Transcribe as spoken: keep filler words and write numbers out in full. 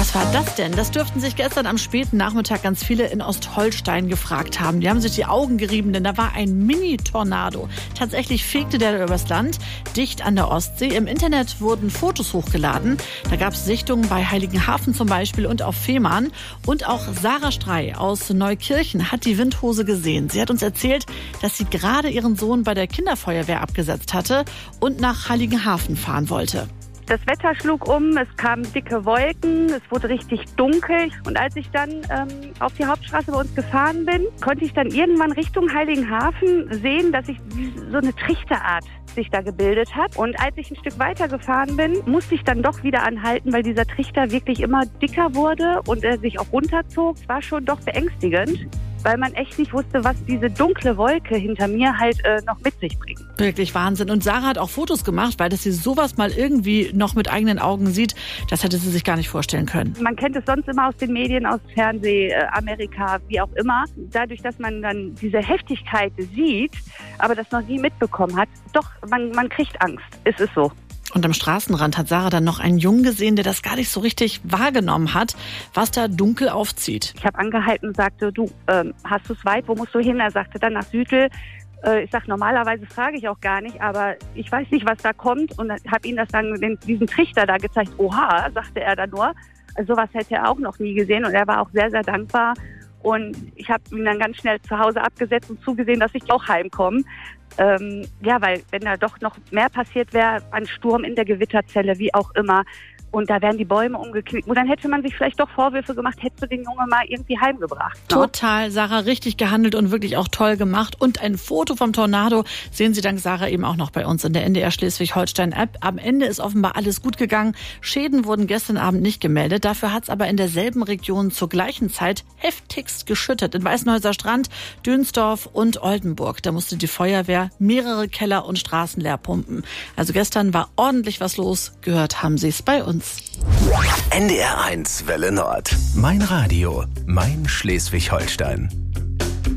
Was war das denn? Das dürften sich gestern am späten Nachmittag ganz viele in Ostholstein gefragt haben. Die haben sich die Augen gerieben, denn da war ein Mini-Tornado. Tatsächlich fegte der übers Land, dicht an der Ostsee. Im Internet wurden Fotos hochgeladen. Da gab es Sichtungen bei Heiligenhafen zum Beispiel und auf Fehmarn. Und auch Sarah Strey aus Neukirchen hat die Windhose gesehen. Sie hat uns erzählt, dass sie gerade ihren Sohn bei der Kinderfeuerwehr abgesetzt hatte und nach Heiligenhafen fahren wollte. Das Wetter schlug um, es kamen dicke Wolken, es wurde richtig dunkel. Und als ich dann ähm, auf die Hauptstraße bei uns gefahren bin, konnte ich dann irgendwann Richtung Heiligenhafen sehen, dass sich so eine Trichterart sich da gebildet hat. Und als ich ein Stück weiter gefahren bin, musste ich dann doch wieder anhalten, weil dieser Trichter wirklich immer dicker wurde und er sich auch runterzog. Es war schon doch beängstigend, weil man echt nicht wusste, was diese dunkle Wolke hinter mir halt äh, noch mit sich bringt. Wirklich Wahnsinn. Und Sarah hat auch Fotos gemacht, weil dass sie sowas mal irgendwie noch mit eigenen Augen sieht, das hätte sie sich gar nicht vorstellen können. Man kennt es sonst immer aus den Medien, aus Fernseh, äh, Amerika, wie auch immer. Dadurch, dass man dann diese Heftigkeit sieht, aber das noch nie mitbekommen hat, doch, man, man kriegt Angst. Es ist so. Und am Straßenrand hat Sarah dann noch einen Jungen gesehen, der das gar nicht so richtig wahrgenommen hat, was da dunkel aufzieht. Ich habe angehalten und sagte, du, ähm, hast du es weit, wo musst du hin? Er sagte dann nach Südl. Äh, ich sage, normalerweise frage ich auch gar nicht, aber ich weiß nicht, was da kommt. Und habe ihm das dann, den, diesen Trichter da gezeigt. Oha, sagte er dann nur. Also, sowas hätte er auch noch nie gesehen und er war auch sehr, sehr dankbar. Und ich habe ihn dann ganz schnell zu Hause abgesetzt und zugesehen, dass ich auch heimkomme. Ähm, ja, weil wenn da doch noch mehr passiert wäre, ein Sturm in der Gewitterzelle, wie auch immer, und da wären die Bäume umgeknickt. Und dann hätte man sich vielleicht doch Vorwürfe gemacht, hättest du den Jungen mal irgendwie heimgebracht. Ne? Total, Sarah, richtig gehandelt und wirklich auch toll gemacht. Und ein Foto vom Tornado sehen Sie dank Sarah eben auch noch bei uns in der N D R Schleswig-Holstein-App. Am Ende ist offenbar alles gut gegangen. Schäden wurden gestern Abend nicht gemeldet. Dafür hat es aber in derselben Region zur gleichen Zeit heftigst geschüttet. In Weißenhäuser Strand, Dönsdorf und Oldenburg. Da musste die Feuerwehr mehrere Keller und Straßen leer pumpen. Also gestern war ordentlich was los. Gehört haben Sie es bei uns. N D R eins Welle Nord. Mein Radio, mein Schleswig-Holstein.